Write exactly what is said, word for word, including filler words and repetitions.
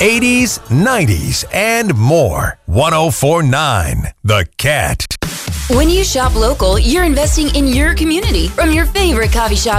eighties, nineties, and more. one oh four point nine The Cat. When you shop local, you're investing in your community. From your favorite coffee shop